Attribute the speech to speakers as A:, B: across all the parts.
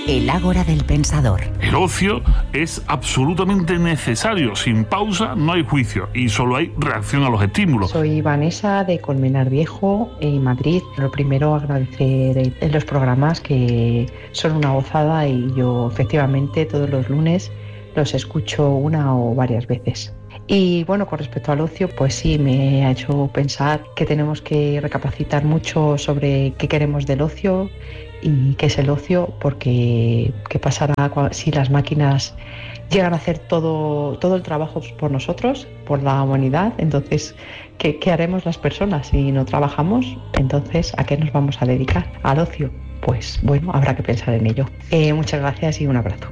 A: El Ágora del Pensador.
B: El ocio es absolutamente necesario. Sin pausa no hay juicio y solo hay reacción a los estímulos.
C: Soy Vanessa de Colmenar Viejo, en Madrid. Lo primero, agradecer los programas que son una gozada y yo efectivamente todos los lunes los escucho una o varias veces. Y bueno, con respecto al ocio, pues sí, me ha hecho pensar que tenemos que recapacitar mucho sobre qué queremos del ocio y qué es el ocio, porque qué pasará si las máquinas llegan a hacer todo el trabajo por nosotros, por la humanidad. Entonces, ¿qué haremos las personas si no trabajamos? Entonces, ¿a qué nos vamos a dedicar? ¿Al ocio? Pues bueno, habrá que pensar en ello. Muchas gracias y un abrazo.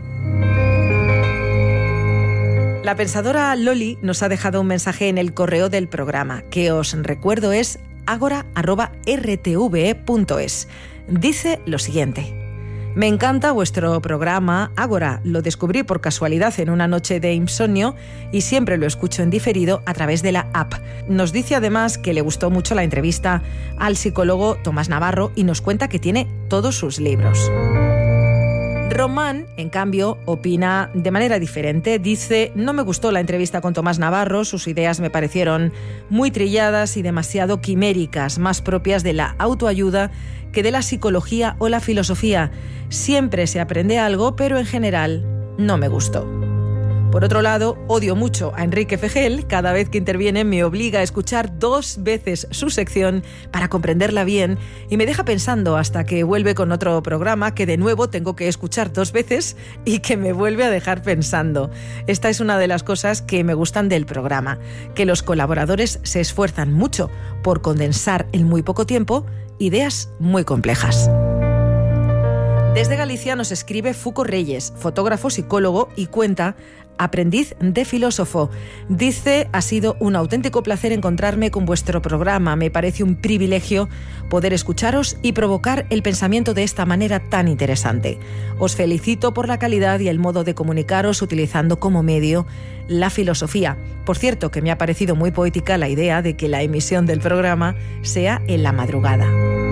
D: La pensadora Loli nos ha dejado un mensaje en el correo del programa, que os recuerdo es agora@rtve.es. Dice lo siguiente: me encanta vuestro programa Ágora, lo descubrí por casualidad en una noche de insomnio y siempre lo escucho en diferido a través de la app. Nos dice además que le gustó mucho la entrevista al psicólogo Tomás Navarro y nos cuenta que tiene todos sus libros. Román, en cambio, opina de manera diferente. Dice: no me gustó la entrevista con Tomás Navarro, sus ideas me parecieron muy trilladas y demasiado quiméricas, más propias de la autoayuda que de la psicología o la filosofía. Siempre se aprende algo, pero en general no me gustó. Por otro lado, odio mucho a Enrique Fejel. Cada vez que interviene me obliga a escuchar 2 veces su sección para comprenderla bien y me deja pensando hasta que vuelve con otro programa que de nuevo tengo que escuchar 2 veces y que me vuelve a dejar pensando. Esta es una de las cosas que me gustan del programa, que los colaboradores se esfuerzan mucho por condensar en muy poco tiempo ideas muy complejas. Desde Galicia nos escribe Fuco Reyes, fotógrafo, psicólogo y cuenta: aprendiz de filósofo. Dice: ha sido un auténtico placer encontrarme con vuestro programa. Me parece un privilegio poder escucharos y provocar el pensamiento de esta manera tan interesante. Os felicito por la calidad y el modo de comunicaros utilizando como medio la filosofía. Por cierto, que me ha parecido muy poética la idea de que la emisión del programa sea en la madrugada.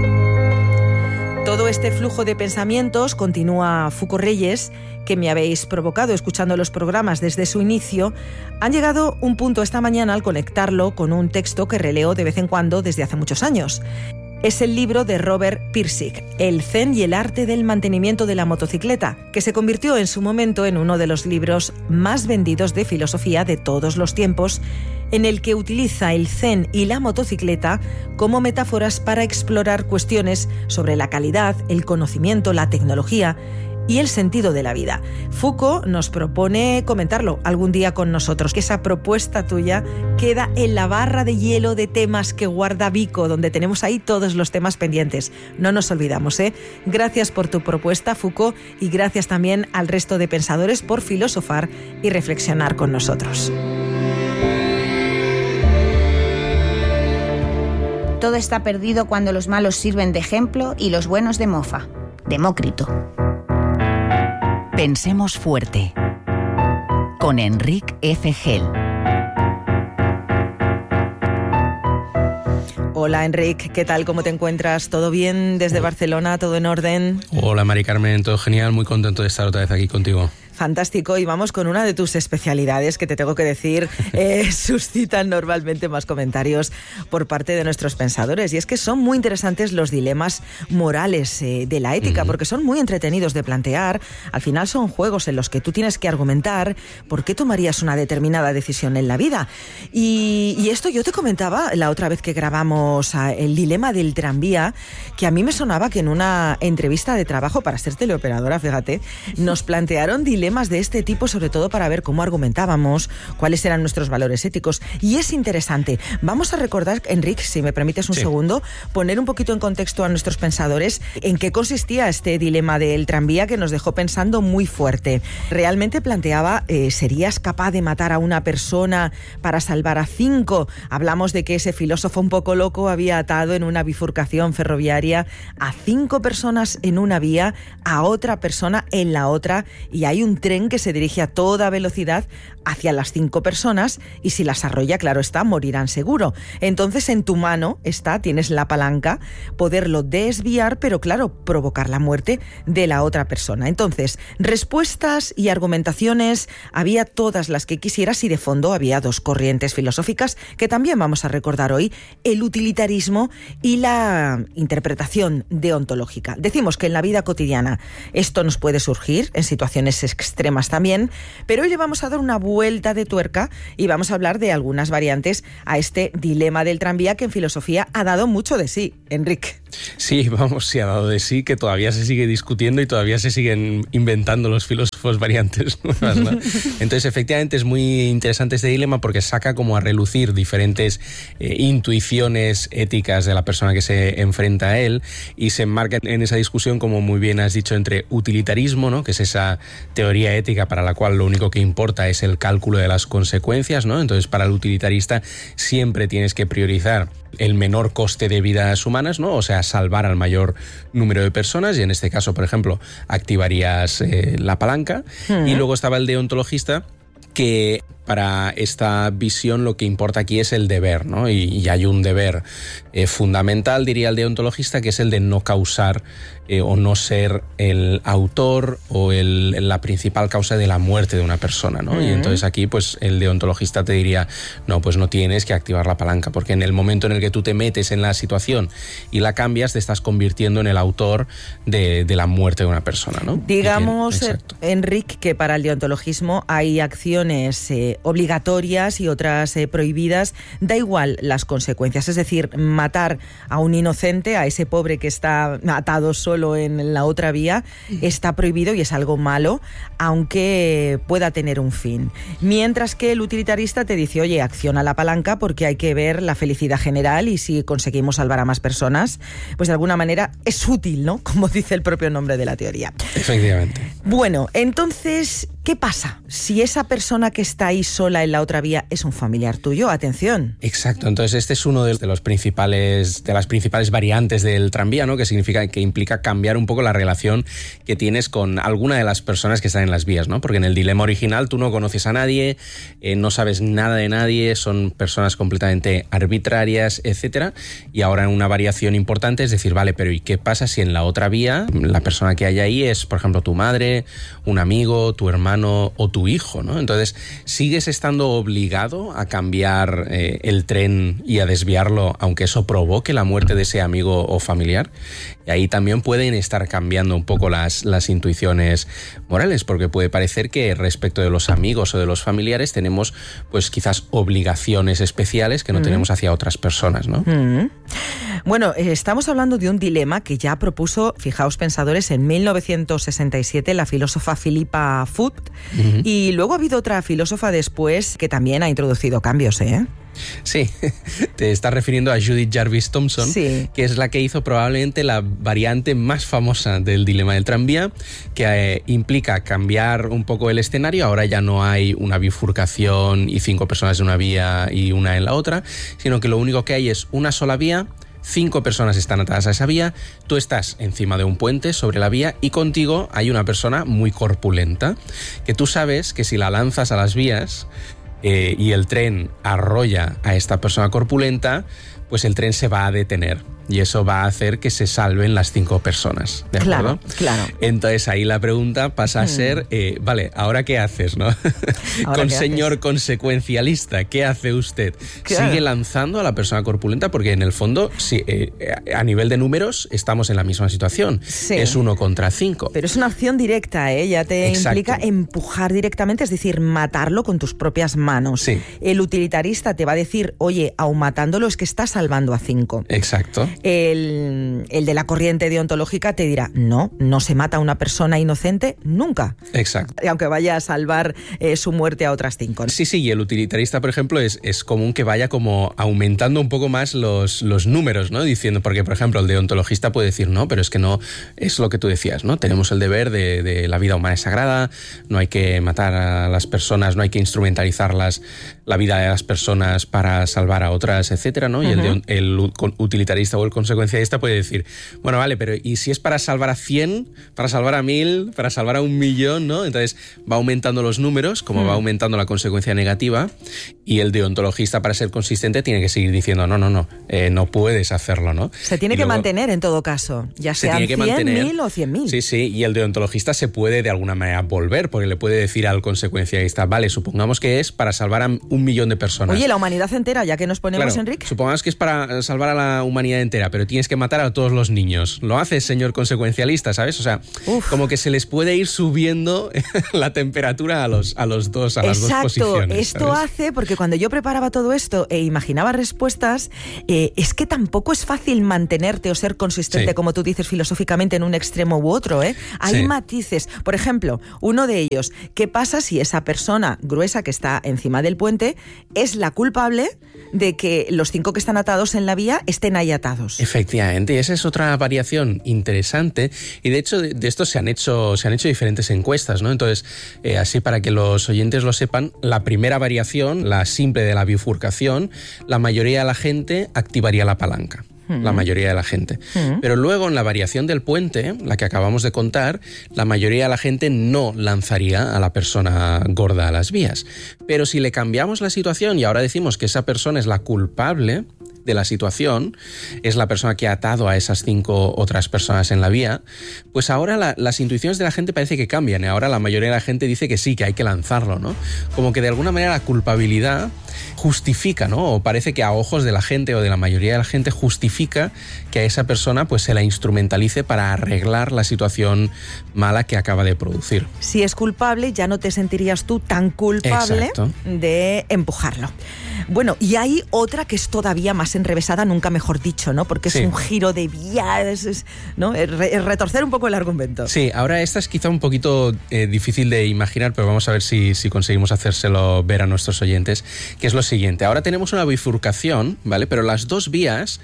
D: Todo este flujo de pensamientos, continúa Fuco Reyes, que me habéis provocado escuchando los programas desde su inicio, han llegado a un punto esta mañana al conectarlo con un texto que releo de vez en cuando desde hace muchos años. Es el libro de Robert Pirsig, El Zen y el arte del mantenimiento de la motocicleta, que se convirtió en su momento en uno de los libros más vendidos de filosofía de todos los tiempos, en el que utiliza el zen y la motocicleta como metáforas para explorar cuestiones sobre la calidad, el conocimiento, la tecnología y el sentido de la vida. Foucault nos propone comentarlo algún día con nosotros, que esa propuesta tuya queda en la barra de hielo de temas que guarda Vico, donde tenemos ahí todos los temas pendientes. No nos olvidamos, ¿eh? Gracias por tu propuesta, Foucault, y gracias también al resto de pensadores por filosofar y reflexionar con nosotros.
E: Todo está perdido cuando los malos sirven de ejemplo y los buenos de mofa. Demócrito.
A: Pensemos fuerte. Con Enrique Fejel.
D: Hola Enrique, ¿qué tal? ¿Cómo te encuentras? ¿Todo bien desde Barcelona? ¿Todo en orden?
F: Hola Mari Carmen, todo genial, muy contento de estar otra vez aquí contigo.
D: Fantástico, y vamos con una de tus especialidades que te tengo que decir suscitan normalmente más comentarios por parte de nuestros pensadores, y es que son muy interesantes los dilemas morales de la ética, porque son muy entretenidos de plantear. Al final son juegos en los que tú tienes que argumentar por qué tomarías una determinada decisión en la vida. Y esto yo te comentaba la otra vez que grabamos el dilema del tranvía, que a mí me sonaba que en una entrevista de trabajo para ser teleoperadora, fíjate, nos plantearon dilemas de este tipo, sobre todo para ver cómo argumentábamos, cuáles eran nuestros valores éticos. Y es interesante. Vamos a recordar, Enrique, si me permites un segundo, poner un poquito en contexto a nuestros pensadores en qué consistía este dilema del tranvía, que nos dejó pensando muy fuerte. Realmente planteaba, ¿serías capaz de matar a una persona para salvar a 5? Hablamos de que ese filósofo un poco loco había atado en una bifurcación ferroviaria a 5 personas en una vía, a otra persona en la otra, y hay un tren que se dirige a toda velocidad hacia las 5 personas y si las arrolla, claro está, morirán seguro. Entonces en tu mano tienes la palanca, poderlo desviar, pero claro, provocar la muerte de la otra persona. Entonces, respuestas y argumentaciones había todas las que quisieras y de fondo había 2 corrientes filosóficas que también vamos a recordar hoy, el utilitarismo y la interpretación deontológica. Decimos que en la vida cotidiana esto nos puede surgir, en situaciones extremas también, pero hoy le vamos a dar una vuelta de tuerca y vamos a hablar de algunas variantes a este dilema del tranvía que en filosofía ha dado mucho de sí. Enrique.
F: Sí, ha dado de sí, que todavía se sigue discutiendo y todavía se siguen inventando los filósofos variantes nuevas, ¿no? Entonces, efectivamente, es muy interesante este dilema porque saca como a relucir diferentes intuiciones éticas de la persona que se enfrenta a él y se enmarca en esa discusión, como muy bien has dicho, entre utilitarismo, ¿no?, que es esa teoría ética para la cual lo único que importa es el cálculo de las consecuencias, ¿no? Entonces, para el utilitarista siempre tienes que priorizar el menor coste de vidas humanas, ¿no? O sea, salvar al mayor número de personas, y en este caso, por ejemplo, activarías la palanca. Y luego estaba el deontologista, que para esta visión lo que importa aquí es el deber, ¿no? Y hay un deber fundamental, diría el deontologista, que es el de no causar o no ser el autor o la principal causa de la muerte de una persona, ¿no? Y entonces aquí pues el deontologista te diría, no, pues no tienes que activar la palanca, porque en el momento en el que tú te metes en la situación y la cambias, te estás convirtiendo en el autor de la muerte de una persona, ¿no?
D: Digamos, Enrique, que para el deontologismo hay acciones obligatorias y otras prohibidas, da igual las consecuencias, es decir, matar a un inocente, a ese pobre que está atado solo en la otra vía, está prohibido y es algo malo, aunque pueda tener un fin. Mientras que el utilitarista te dice, oye, acciona la palanca porque hay que ver la felicidad general y si conseguimos salvar a más personas, pues de alguna manera es útil, ¿no? Como dice el propio nombre de la teoría.
F: Efectivamente.
D: Bueno, entonces, ¿qué pasa si esa persona que está ahí sola en la otra vía es un familiar tuyo? Atención.
F: Exacto, entonces este es uno de las principales variantes del tranvía, ¿no? Que implica cambiar un poco la relación que tienes con alguna de las personas que están en las vías, ¿no? Porque en el dilema original tú no conoces a nadie, no sabes nada de nadie, son personas completamente arbitrarias, etcétera. Y ahora en una variación importante es decir, vale, pero ¿y qué pasa si en la otra vía la persona que hay ahí es, por ejemplo, tu madre, un amigo, tu hermano o tu hijo, ¿no? Entonces, ¿sigues estando obligado a cambiar el tren y a desviarlo, aunque eso provoque la muerte de ese amigo o familiar? Y ahí también pueden estar cambiando un poco las intuiciones morales, porque puede parecer que respecto de los amigos o de los familiares tenemos, pues quizás obligaciones especiales que no tenemos hacia otras personas, ¿no?
D: Bueno, estamos hablando de un dilema que ya propuso, fijaos pensadores, en 1967 la filósofa Philippa Foot, y luego ha habido otra filósofa después que también ha introducido cambios, ¿eh?
F: Sí, te estás refiriendo a Judith Jarvis Thomson,
D: sí,
F: que es la que hizo probablemente la variante más famosa del dilema del tranvía, que implica cambiar un poco el escenario. Ahora ya no hay una bifurcación y 5 personas en una vía y una en la otra, sino que lo único que hay es una sola vía, 5 personas están atadas a esa vía, tú estás encima de un puente sobre la vía y contigo hay una persona muy corpulenta, que tú sabes que si la lanzas a las vías y el tren arrolla a esta persona corpulenta, pues el tren se va a detener. Y eso va a hacer que se salven las 5 personas, ¿de acuerdo?
D: Claro.
F: Entonces ahí la pregunta pasa a ser, vale, ¿ahora qué haces, no? Señor consecuencialista, ¿qué hace usted?
D: Claro.
F: ¿Sigue lanzando a la persona corpulenta? Porque en el fondo, sí, a nivel de números, estamos en la misma situación.
D: Sí.
F: Es 1 contra 5.
D: Pero es una acción directa, ¿eh? Ya te implica empujar directamente, es decir, matarlo con tus propias manos.
F: Sí.
D: El utilitarista te va a decir, oye, aun matándolo es que estás salvando a 5.
F: Exacto.
D: El de la corriente deontológica te dirá, no se mata a una persona inocente nunca.
F: Exacto.
D: Aunque vaya a salvar su muerte a otras 5.
F: Sí, y el utilitarista, por ejemplo, es común que vaya como aumentando un poco más los números, ¿no? Diciendo, porque, por ejemplo, el deontologista puede decir, no, pero es que no, es lo que tú decías, ¿no? Tenemos el deber de la vida humana es sagrada, no hay que matar a las personas, no hay que instrumentalizar la vida de las personas para salvar a otras, etcétera, ¿no? Y el utilitarista o el consecuencialista puede decir, bueno, vale, pero ¿y si es para salvar a 100, para salvar a 1000, para salvar a 1.000.000, ¿no? Entonces va aumentando los números, como va aumentando la consecuencia negativa, y el deontologista, para ser consistente, tiene que seguir diciendo, no puedes hacerlo, ¿no?
D: Se tiene que mantener en todo caso, ya sean 100.000 o 100.000.
F: Sí, y el deontologista se puede de alguna manera volver, porque le puede decir al consecuencialista, vale, supongamos que es para salvar a 1.000.000 de personas.
D: Oye, la humanidad entera, ya que nos ponemos,
F: claro,
D: Enrique.
F: Supongamos que es para salvar a la humanidad entera, pero tienes que matar a todos los niños. Lo haces, señor consecuencialista, ¿sabes? O sea, como que se les puede ir subiendo la temperatura a las dos posiciones.
D: Exacto, esto hace, porque cuando yo preparaba todo esto e imaginaba respuestas, es que tampoco es fácil mantenerte o ser consistente, como tú dices, filosóficamente en un extremo u otro, ¿eh? Hay matices. Por ejemplo, uno de ellos, ¿qué pasa si esa persona gruesa que está encima del puente es la culpable de que los 5 que están atados en la vía estén ahí atados?
F: Efectivamente, y esa es otra variación interesante, y de hecho de esto se han hecho diferentes encuestas, ¿no? Entonces, así para que los oyentes lo sepan, la primera variación, la simple de la bifurcación, la mayoría de la gente activaría la palanca. La mayoría de la gente. Pero luego en la variación del puente, la que acabamos de contar, la mayoría de la gente no lanzaría a la persona gorda a las vías. Pero si le cambiamos la situación y ahora decimos que esa persona es la culpable de la situación, es la persona que ha atado a esas 5 otras personas en la vía, pues ahora las intuiciones de la gente parece que cambian, y ahora la mayoría de la gente dice que sí, que hay que lanzarlo, ¿no? Como que de alguna manera la culpabilidad justifica, ¿no? O parece que a ojos de la gente o de la mayoría de la gente justifica que a esa persona pues se la instrumentalice para arreglar la situación mala que acaba de producir.
D: Si es culpable, ya no te sentirías tú tan culpable de empujarlo. Bueno, y hay otra que es todavía más enrevesada, nunca mejor dicho, ¿no? Porque es un giro de vías, ¿no? Es retorcer un poco el argumento.
F: Sí, ahora esta es quizá un poquito difícil de imaginar, pero vamos a ver si conseguimos hacérselo ver a nuestros oyentes, que es lo siguiente. Ahora tenemos una bifurcación, ¿vale? Pero las dos vías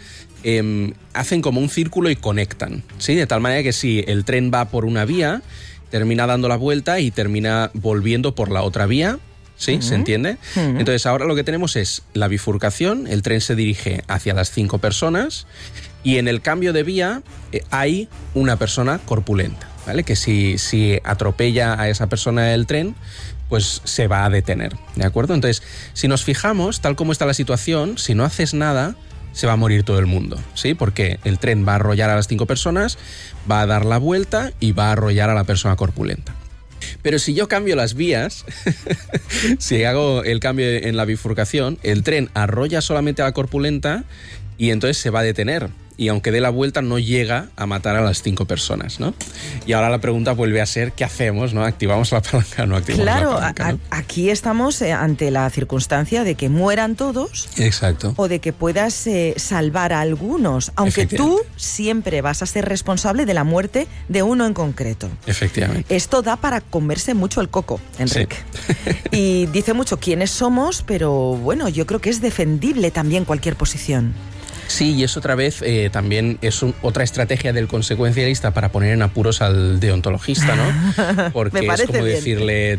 F: hacen como un círculo y conectan, ¿sí? De tal manera que si el tren va por una vía, termina dando la vuelta y termina volviendo por la otra vía. ¿Sí? ¿Se entiende? Entonces ahora lo que tenemos es la bifurcación, el tren se dirige hacia las 5 personas y en el cambio de vía hay una persona corpulenta, ¿vale? Que si atropella a esa persona del tren, pues se va a detener, ¿de acuerdo? Entonces, si nos fijamos, tal como está la situación, si no haces nada, se va a morir todo el mundo, ¿sí? Porque el tren va a arrollar a las 5 personas, va a dar la vuelta y va a arrollar a la persona corpulenta. Pero si yo cambio las vías, si hago el cambio en la bifurcación, el tren arrolla solamente a la corpulenta y entonces se va a detener. Y aunque dé la vuelta, no llega a matar a las 5 personas, ¿no? Y ahora la pregunta vuelve a ser, ¿qué hacemos, no? ¿Activamos la palanca o no activamos la palanca?
D: Claro, aquí estamos ante la circunstancia de que mueran todos.
F: Exacto.
D: O de que puedas salvar a algunos, aunque tú siempre vas a ser responsable de la muerte de uno en concreto.
F: Efectivamente.
D: Esto da para comerse mucho el coco, Enrique. Sí. Y dice mucho quiénes somos, pero bueno, yo creo que es defendible también cualquier posición.
F: Sí, y es otra vez, también es otra estrategia del consecuencialista para poner en apuros al deontologista, ¿no? Porque es como bien decirle,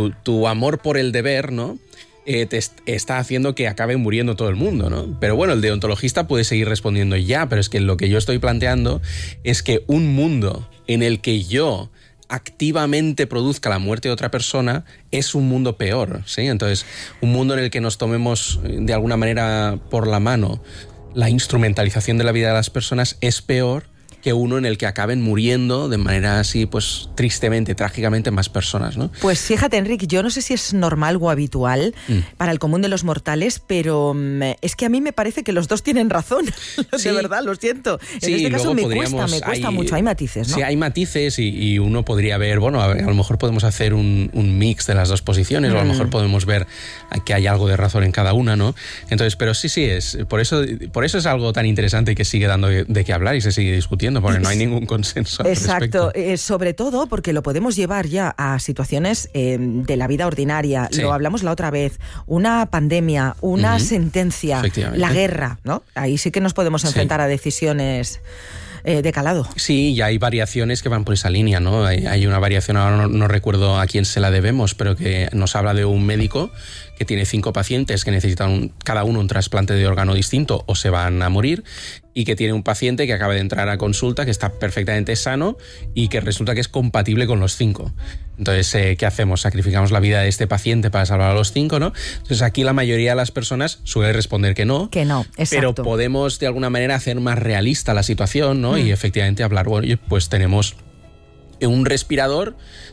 F: tu amor por el deber, ¿no? Te está haciendo que acabe muriendo todo el mundo, ¿no? Pero bueno, el deontologista puede seguir respondiendo pero es que lo que yo estoy planteando es que un mundo en el que yo activamente produzca la muerte de otra persona es un mundo peor, ¿sí? Entonces, un mundo en el que nos tomemos de alguna manera por la mano la instrumentalización de la vida de las personas es peor que uno en el que acaben muriendo de manera así, pues tristemente, trágicamente, más personas, ¿no?
D: Pues fíjate, Enrique, yo no sé si es normal o habitual para el común de los mortales, pero es que a mí me parece que los dos tienen razón. De verdad, lo siento. En este caso me cuesta mucho, hay matices, ¿no?
F: Sí, hay matices y uno podría ver, bueno, a lo mejor podemos hacer un mix de las dos posiciones, o a lo mejor podemos ver que hay algo de razón en cada una, ¿no? Entonces, pero sí, por eso es algo tan interesante que sigue dando de qué hablar y se sigue discutiendo, porque no hay ningún consenso al
D: Exacto,
F: respecto.
D: Sobre todo porque lo podemos llevar ya a situaciones de la vida ordinaria. Sí. Lo hablamos la otra vez, una pandemia, una sentencia, la guerra, ¿no? Ahí sí que nos podemos enfrentar a decisiones de calado.
F: Sí, y hay variaciones que van por esa línea, ¿no? Hay una variación, ahora no recuerdo a quién se la debemos, pero que nos habla de un médico que tiene 5 pacientes que necesitan cada uno un trasplante de órgano distinto o se van a morir, y que tiene un paciente que acaba de entrar a consulta, que está perfectamente sano y que resulta que es compatible con los 5. Entonces, ¿qué hacemos? ¿Sacrificamos la vida de este paciente para salvar a los 5, no? Entonces, aquí la mayoría de las personas suele responder que no.
D: Que no, exacto.
F: Pero podemos, de alguna manera, hacer más realista la situación, ¿no? Y efectivamente hablar, bueno, pues tenemos un respirador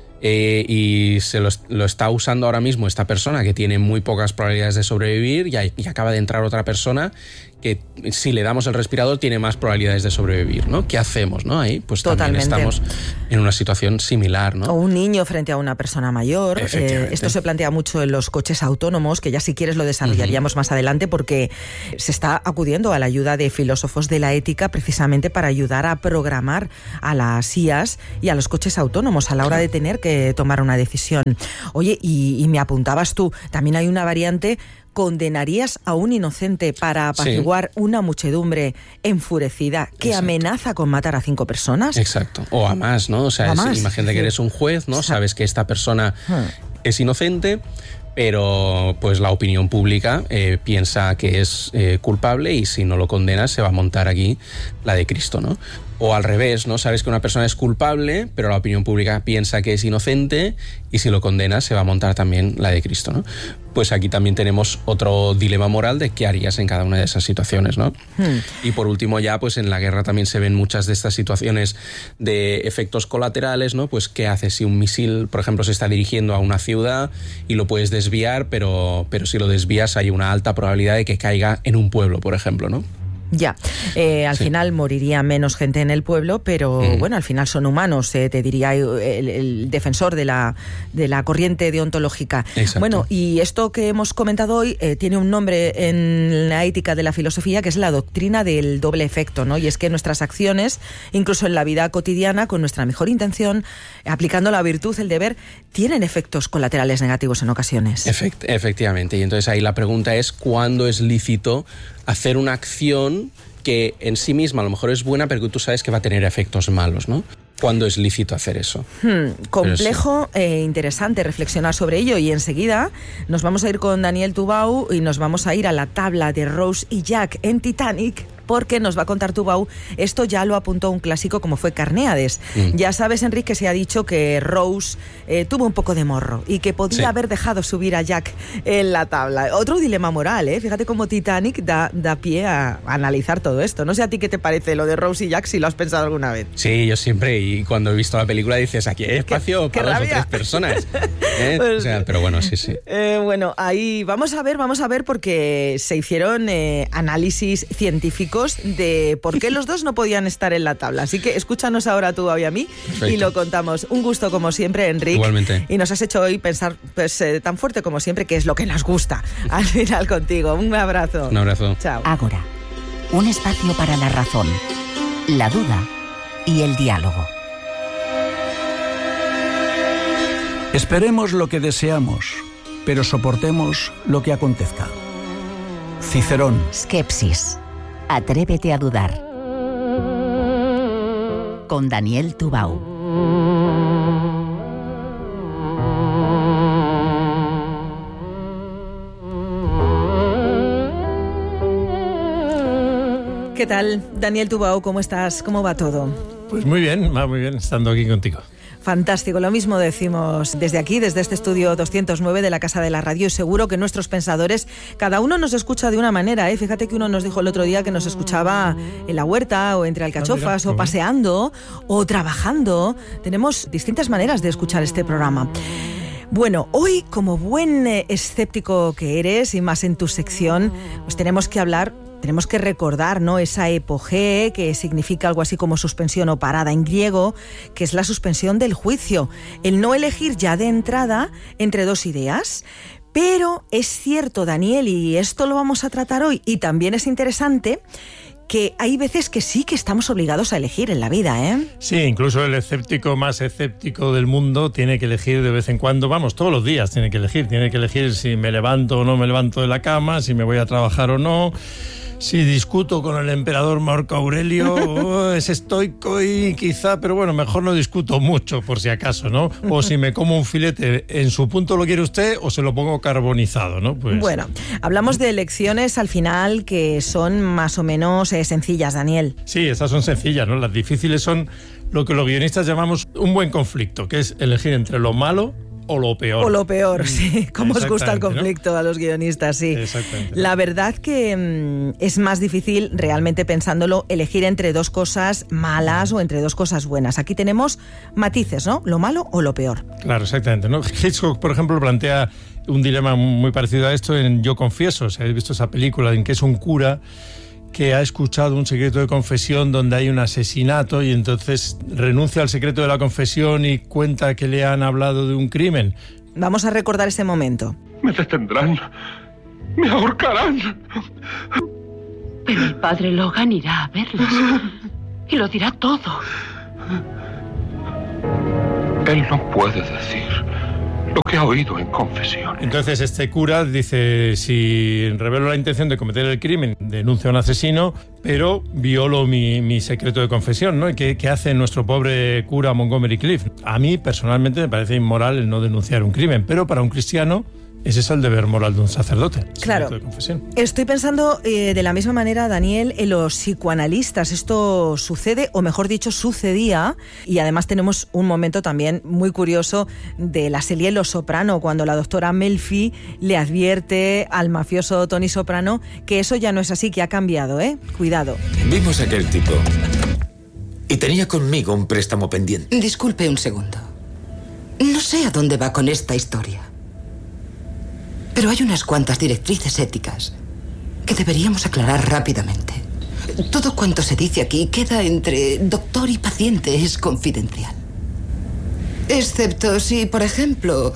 F: y se lo está usando ahora mismo esta persona que tiene muy pocas probabilidades de sobrevivir y acaba de entrar otra persona que si le damos el respirador tiene más probabilidades de sobrevivir, ¿no? ¿Qué hacemos, no? Ahí pues
D: Totalmente.
F: También estamos en una situación similar, ¿no?
D: O un niño frente a una persona mayor. Esto se plantea mucho en los coches autónomos, que ya si quieres lo desarrollaríamos más adelante, porque se está acudiendo a la ayuda de filósofos de la ética precisamente para ayudar a programar a las IAs y a los coches autónomos a la hora de tener que tomar una decisión. Oye, y me apuntabas tú, también hay una variante. ¿Condenarías a un inocente para apaciguar una muchedumbre enfurecida que amenaza con matar a 5 personas?
F: Exacto. O a más, ¿no? O sea, imagínate que eres un juez, ¿no? Sabes que esta persona es inocente, pero pues la opinión pública piensa que es culpable y si no lo condenas se va a montar aquí la de Cristo, ¿no? O al revés, ¿no? Sabes que una persona es culpable, pero la opinión pública piensa que es inocente y si lo condenas se va a montar también la de Cristo, ¿no? Pues aquí también tenemos otro dilema moral de qué harías en cada una de esas situaciones, ¿no? Y por último ya, pues en la guerra también se ven muchas de estas situaciones de efectos colaterales, ¿no? Pues qué haces si un misil, por ejemplo, se está dirigiendo a una ciudad y lo puedes desviar, pero si lo desvías hay una alta probabilidad de que caiga en un pueblo, por ejemplo, ¿no?
D: Ya, al final moriría menos gente en el pueblo, pero bueno, al final son humanos, te diría el defensor de la corriente deontológica.
F: Exacto.
D: Bueno, y esto que hemos comentado hoy tiene un nombre en la ética de la filosofía, que es la doctrina del doble efecto, ¿no? Y es que nuestras acciones, incluso en la vida cotidiana, con nuestra mejor intención, aplicando la virtud, el deber, tienen efectos colaterales negativos en ocasiones.
F: Efectivamente, y entonces ahí la pregunta es ¿cuándo es lícito hacer una acción que en sí misma a lo mejor es buena, pero que tú sabes que va a tener efectos malos, ¿no? ¿Cuándo es lícito hacer eso?
D: Complejo e interesante reflexionar sobre ello, y enseguida nos vamos a ir con Daniel Tubau y nos vamos a ir a la tabla de Rose y Jack en Titanic, porque nos va a contar Tubau, esto ya lo apuntó un clásico como fue Carnéades. Ya sabes, Enrique, que se ha dicho que Rose tuvo un poco de morro y que podía haber dejado subir a Jack en la tabla. Otro dilema moral, ¿eh? Fíjate cómo Titanic da pie a analizar todo esto. No sé a ti qué te parece lo de Rose y Jack, si lo has pensado alguna vez.
F: Sí, yo siempre, y cuando he visto la película dices, aquí hay espacio para 2 o 3 personas. Pues, o sea, pero bueno, sí.
D: Bueno, ahí vamos a ver porque se hicieron análisis científicos de por qué los dos no podían estar en la tabla. Así que escúchanos ahora tú a mí. Perfecto. Y lo contamos. Un gusto como siempre, Enrique.
F: Igualmente.
D: Y nos has hecho hoy pensar pues, tan fuerte como siempre, que es lo que nos gusta al final contigo. Un abrazo.
F: Un abrazo.
D: Chao.
A: Ágora, un espacio para la razón, la duda y el diálogo.
G: Esperemos lo que deseamos, pero soportemos lo que acontezca. Cicerón.
A: Skepsis. Atrévete a dudar. Con Daniel Tubau.
D: ¿Qué tal, Daniel Tubau? ¿Cómo estás? ¿Cómo va todo?
H: Pues muy bien, estando aquí contigo.
D: Fantástico, lo mismo decimos desde aquí, desde este estudio 209 de la Casa de la Radio, y seguro que nuestros pensadores, cada uno nos escucha de una manera, ¿eh? Fíjate que uno nos dijo el otro día que nos escuchaba en la huerta o entre alcachofas o paseando o trabajando. Tenemos distintas maneras de escuchar este programa. Bueno, hoy, como buen escéptico que eres, y más en tu sección, pues tenemos que recordar, ¿no?, esa epogé, que significa algo así como suspensión o parada en griego, que es la suspensión del juicio, el no elegir ya de entrada entre 2 ideas. Pero es cierto, Daniel, y esto lo vamos a tratar hoy, y también es interesante, que hay veces que sí que estamos obligados a elegir en la vida, ¿eh?
H: Sí, incluso el escéptico más escéptico del mundo tiene que elegir de vez en cuando, todos los días tiene que elegir si me levanto o no me levanto de la cama, si me voy a trabajar o no. Si discuto con el emperador Marco Aurelio, es estoico y quizá, pero bueno, mejor no discuto mucho por si acaso, ¿no? O si me como un filete, ¿en su punto lo quiere usted o se lo pongo carbonizado, ¿no? Pues...
D: Bueno, hablamos de lecciones al final que son más o menos sencillas, Daniel.
H: Sí, estas son sencillas, ¿no? Las difíciles son lo que los guionistas llamamos un buen conflicto, que es elegir entre lo malo o lo peor.
D: O lo peor, sí. ¿Cómo os gusta el conflicto, ¿no? A los guionistas? Sí.
H: Exactamente.
D: La verdad que es más difícil, realmente pensándolo, elegir entre dos cosas malas o entre dos cosas buenas. Aquí tenemos matices, ¿no? Lo malo o lo peor.
H: Claro, exactamente, ¿no? Hitchcock, por ejemplo, plantea un dilema muy parecido a esto en Yo confieso. Si habéis visto esa película en que es un cura que ha escuchado un secreto de confesión donde hay un asesinato y entonces renuncia al secreto de la confesión y cuenta que le han hablado de un crimen.
D: Vamos a recordar ese momento.
I: Me detendrán, me ahorcarán.
J: Pero el padre Logan irá a verlos y lo dirá todo.
I: Él no puede decir lo que ha oído en confesión.
H: Entonces este cura dice, si revelo la intención de cometer el crimen, denuncio a un asesino, pero violo mi secreto de confesión, ¿no? ¿Y qué hace nuestro pobre cura Montgomery Clift? A mí personalmente me parece inmoral el no denunciar un crimen, pero para un cristiano ese es el deber moral de un sacerdote.
D: Claro.
H: De confesión.
D: Estoy pensando de la misma manera, Daniel, en los psicoanalistas. Esto sucede, o mejor dicho, sucedía, y además tenemos un momento también muy curioso de la serie Los Soprano, cuando la doctora Melfi le advierte al mafioso Tony Soprano que eso ya no es así, que ha cambiado, ¿eh? Cuidado.
K: Vimos a aquel tipo y tenía conmigo un préstamo pendiente.
L: Disculpe un segundo. No sé a dónde va con esta historia. Pero hay unas cuantas directrices éticas que deberíamos aclarar rápidamente. Todo cuanto se dice aquí queda entre doctor y paciente, es confidencial. Excepto si, por ejemplo,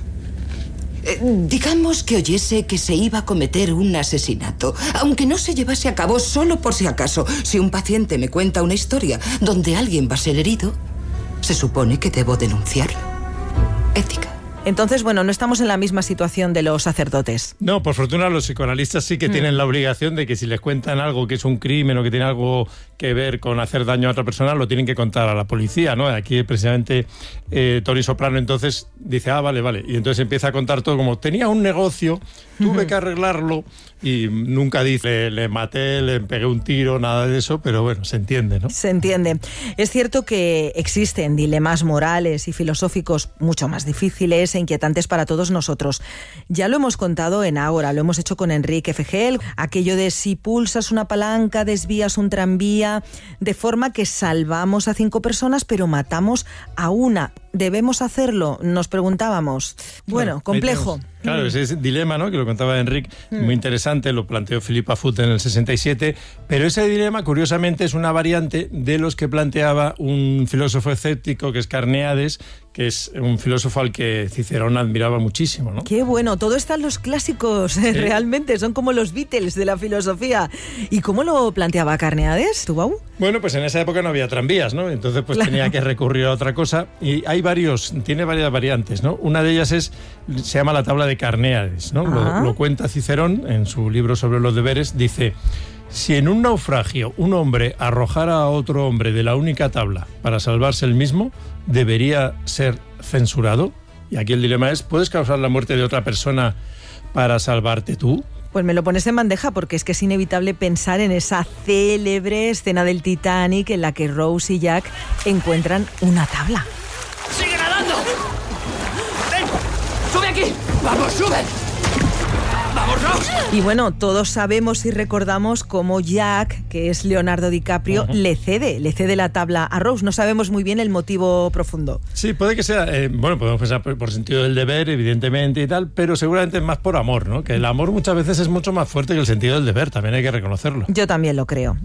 L: digamos que oyese que se iba a cometer un asesinato, aunque no se llevase a cabo, solo por si acaso. Si un paciente me cuenta una historia donde alguien va a ser herido, se supone que debo denunciarlo. Ética.
D: Entonces, bueno, no estamos en la misma situación de los sacerdotes.
H: No, por fortuna los psicoanalistas sí que tienen la obligación de que si les cuentan algo que es un crimen o que tiene algo que ver con hacer daño a otra persona, lo tienen que contar a la policía, ¿no? Aquí precisamente Tony Soprano entonces dice, vale. Y entonces empieza a contar todo como, tenía un negocio, tuve que arreglarlo, y nunca dice, le maté, le pegué un tiro, nada de eso, pero bueno, se entiende, ¿no?
D: Se entiende. Es cierto que existen dilemas morales y filosóficos mucho más difíciles e inquietantes para todos nosotros. Ya lo hemos contado en Ágora, lo hemos hecho con Enrique Fejel, aquello de si pulsas una palanca, desvías un tranvía, de forma que salvamos a 5 personas, pero matamos a una. ¿Debemos hacerlo? Nos preguntábamos. Bueno, complejo.
H: Claro, ese dilema, ¿no?, que lo contaba Enrique, muy interesante, lo planteó Philippa Foot en el 67, pero ese dilema, curiosamente, es una variante de los que planteaba un filósofo escéptico que es Carneades, que es un filósofo al que Cicerón admiraba muchísimo, ¿no?
D: Qué bueno, todo está en los clásicos, ¿sí? Realmente, son como los Beatles de la filosofía. ¿Y cómo lo planteaba Carneades, Tubau?
H: Bueno, pues en esa época no había tranvías, ¿no? Entonces pues tenía que recurrir a otra cosa, y hay tiene varias variantes, ¿no? Una de ellas se llama la tabla de Carneades, ¿no? Lo cuenta Cicerón en su libro sobre los deberes, dice: si en un naufragio un hombre arrojara a otro hombre de la única tabla para salvarse él mismo, debería ser censurado. Y aquí el dilema es, ¿puedes causar la muerte de otra persona para salvarte tú?
D: Pues me lo pones en bandeja, porque es que es inevitable pensar en esa célebre escena del Titanic en la que Rose y Jack encuentran una tabla.
M: ¡Sigue nadando! ¡Ven! ¡Sube aquí! ¡Vamos, sube! ¡Vamos, Rose!
D: Y bueno, todos sabemos y recordamos cómo Jack, que es Leonardo DiCaprio, le cede la tabla a Rose. No sabemos muy bien el motivo profundo.
H: Sí, puede que sea, podemos pensar por sentido del deber, evidentemente y tal, pero seguramente es más por amor, ¿no? Que el amor muchas veces es mucho más fuerte que el sentido del deber, también hay que reconocerlo.
D: Yo también lo creo.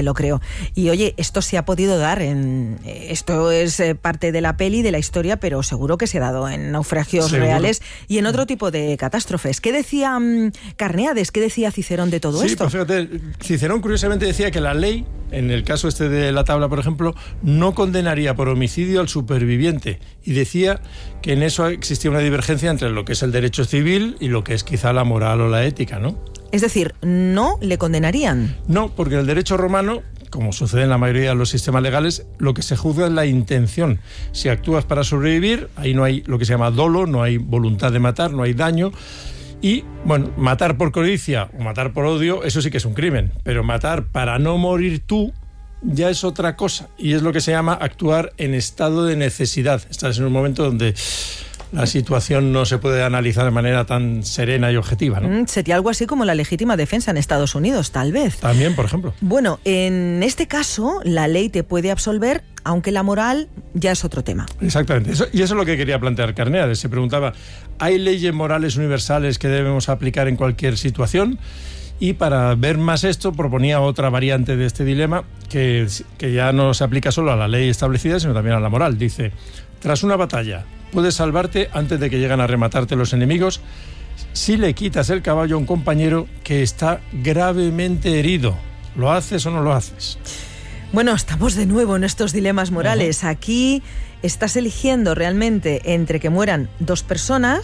D: Y oye, esto se ha podido dar esto es parte de la peli, de la historia, pero seguro que se ha dado en naufragios reales y en otro tipo de catástrofes. ¿Qué decía Carneades, ¿qué decía Cicerón de todo esto?
H: Pues fíjate, Cicerón curiosamente decía que la ley, en el caso este de la tabla, por ejemplo, no condenaría por homicidio al superviviente, y decía que en eso existía una divergencia entre lo que es el derecho civil y lo que es quizá la moral o la ética, ¿no?
D: Es decir, ¿no le condenarían?
H: No, porque en el derecho romano, como sucede en la mayoría de los sistemas legales, lo que se juzga es la intención. Si actúas para sobrevivir, ahí no hay lo que se llama dolo, no hay voluntad de matar, no hay daño. Y, bueno, matar por codicia o matar por odio, eso sí que es un crimen. Pero matar para no morir tú ya es otra cosa. Y es lo que se llama actuar en estado de necesidad. Estás en un momento donde la situación no se puede analizar de manera tan serena y objetiva, ¿no?
D: Sería algo así como la legítima defensa en Estados Unidos, tal vez.
H: También, por ejemplo.
D: Bueno, en este caso, la ley te puede absolver, aunque la moral ya es otro tema.
H: Exactamente. Y eso es lo que quería plantear Carneades. Se preguntaba, ¿hay leyes morales universales que debemos aplicar en cualquier situación? Y para ver más esto, proponía otra variante de este dilema, que ya no se aplica solo a la ley establecida, sino también a la moral. Dice, tras una batalla, puedes salvarte antes de que lleguen a rematarte los enemigos si le quitas el caballo a un compañero que está gravemente herido. ¿Lo haces o no lo haces?
D: Bueno, estamos de nuevo en estos dilemas morales. Aquí estás eligiendo realmente entre que mueran dos personas